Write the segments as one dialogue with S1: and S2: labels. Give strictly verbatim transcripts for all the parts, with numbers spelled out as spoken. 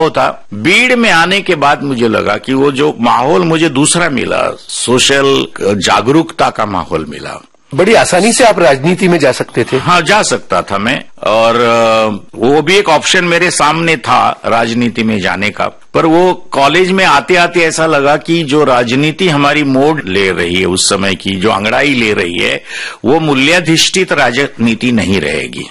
S1: था। बीड़ में आने के बाद मुझे लगा कि वो जो माहौल मुझे दूसरा मिला, सोशल जागरूकता का माहौल मिला।
S2: बड़ी आसानी से आप राजनीति में जा सकते थे?
S1: हाँ, जा सकता था मैं, और वो भी एक ऑप्शन मेरे सामने था राजनीति में जाने का। पर वो कॉलेज में आते आते ऐसा लगा कि जो राजनीति हमारी मोड़ ले रही है उस समय की, जो अंगड़ाई ले रही है, वो मूल्याधिष्ठित राजनीति नहीं रहेगी।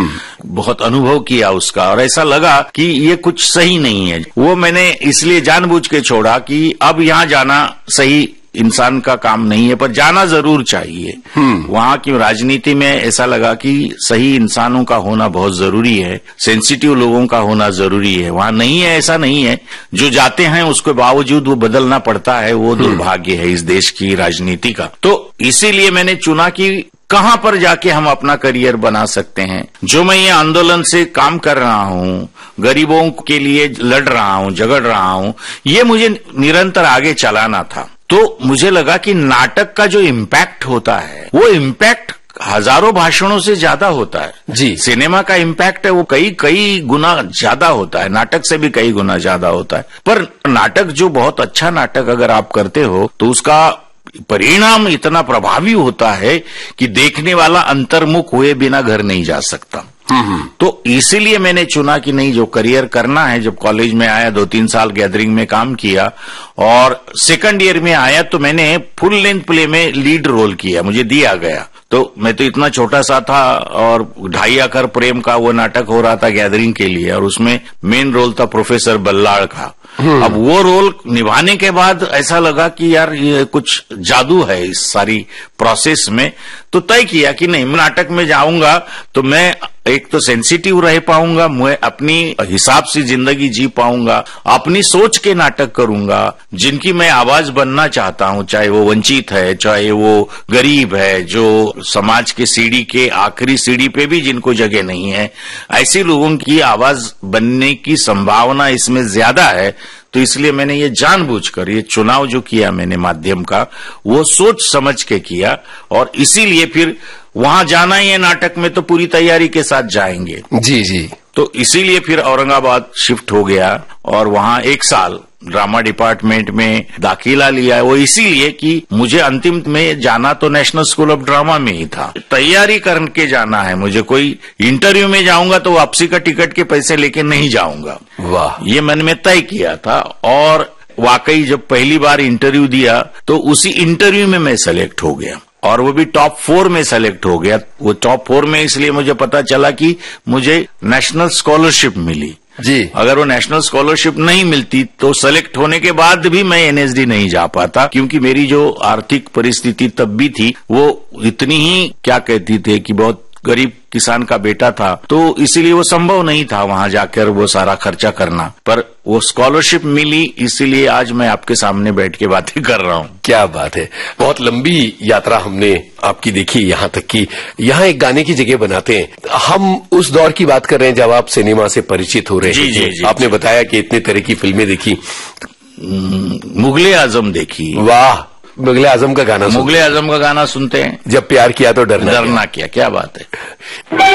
S1: बहुत अनुभव किया उसका, और ऐसा लगा कि ये कुछ सही नहीं है। वो मैंने इसलिए जानबूझ के छोड़ा कि अब यहाँ जाना सही इंसान का काम नहीं है, पर जाना जरूर चाहिए। वहां की राजनीति में ऐसा लगा कि सही इंसानों का होना बहुत जरूरी है, सेंसिटिव लोगों का होना जरूरी है। वहां नहीं है, ऐसा नहीं है। जो जाते हैं उसके बावजूद वो बदलना पड़ता है, वो दुर्भाग्य है इस देश की राजनीति का। तो इसीलिए मैंने चुना कि कहां पर जाके हम अपना करियर बना सकते हैं। जो मैं ये आंदोलन से काम कर रहा हूं, गरीबों के लिए लड़ रहा हूं, झगड़ रहा हूं, ये मुझे निरंतर आगे चलाना था। तो मुझे लगा कि नाटक का जो इम्पैक्ट होता है, वो इम्पैक्ट हजारों भाषणों से ज्यादा होता है।
S2: जी,
S1: सिनेमा का इम्पैक्ट है वो कई कई गुना ज्यादा होता है, नाटक से भी कई गुना ज्यादा होता है। पर नाटक जो बहुत अच्छा नाटक अगर आप करते हो तो उसका परिणाम इतना प्रभावी होता है कि देखने वाला अंतर्मुख हुए बिना घर नहीं जा सकता। तो इसीलिए मैंने चुना कि नहीं, जो करियर करना है। जब कॉलेज में आया, दो तीन साल गैदरिंग में काम किया, और सेकंड ईयर में आया तो मैंने फुल लेंथ प्ले में लीड रोल किया, मुझे दिया गया। तो मैं तो इतना छोटा सा था, और ढाई आकर प्रेम का वो नाटक हो रहा था गैदरिंग के लिए, और उसमें मेन रोल था प्रोफेसर बल्लाड़ का। अब वो रोल निभाने के बाद ऐसा लगा कि यार ये कुछ जादू है इस सारी प्रोसेस में। तो तय किया कि नहीं, मैं नाटक में जाऊंगा तो मैं एक तो सेंसिटिव रह पाऊंगा, मैं अपनी हिसाब से जिंदगी जी पाऊंगा, अपनी सोच के नाटक करूंगा, जिनकी मैं आवाज बनना चाहता हूं, चाहे वो वंचित है, चाहे वो गरीब है, जो समाज के सीढ़ी के आखिरी सीढ़ी पे भी जिनको जगह नहीं है, ऐसे लोगों की आवाज बनने की संभावना इसमें ज्यादा है। तो इसलिए मैंने ये जानबूझकर ये चुनाव जो किया मैंने माध्यम का, वो सोच समझ के किया, और इसीलिए फिर वहां जाना ही है नाटक में तो पूरी तैयारी के साथ जाएंगे।
S2: जी जी।
S1: तो इसीलिए फिर औरंगाबाद शिफ्ट हो गया, और वहां एक साल ड्रामा डिपार्टमेंट में दाखिला लिया है। वो इसीलिए कि मुझे अंतिम में जाना तो नेशनल स्कूल ऑफ ड्रामा में ही था, तैयारी करके जाना है मुझे। कोई इंटरव्यू में जाऊंगा तो वापसी का टिकट के पैसे लेके नहीं जाऊंगा।
S2: वाह, ये
S1: मन में तय किया था। और वाकई जब पहली बार इंटरव्यू दिया तो उसी इंटरव्यू में मैं सेलेक्ट हो गया, और वो भी टॉप फोर में सेलेक्ट हो गया। वो टॉप फोर में इसलिए मुझे पता चला कि मुझे नेशनल स्कॉलरशिप मिली।
S2: जी,
S1: अगर वो नेशनल स्कॉलरशिप नहीं मिलती तो सेलेक्ट होने के बाद भी मैं एनएसडी नहीं जा पाता, क्योंकि मेरी जो आर्थिक परिस्थिति तब भी थी वो इतनी ही, क्या कहती थे कि बहुत गरीब किसान का बेटा था, तो इसीलिए वो संभव नहीं था वहां जाकर वो सारा खर्चा करना। पर वो स्कॉलरशिप मिली, इसीलिए आज मैं आपके सामने बैठ के बातें कर रहा हूँ।
S2: क्या बात है, बहुत लंबी यात्रा हमने आपकी देखी यहाँ तक कि यहाँ एक गाने की जगह बनाते हैं। हम उस दौर की बात कर रहे हैं जब आप सिनेमा से परिचित हो रहे
S1: जी, जी, जी,
S2: आपने जी, बताया कि इतने तरह की फिल्में देखी।
S1: मुगले आजम देखी।
S2: वाह, मुगले आजम का गाना
S1: मुगले आजम का गाना सुनते हैं,
S2: जब प्यार किया तो डरना
S1: डरना क्या, क्या बात है।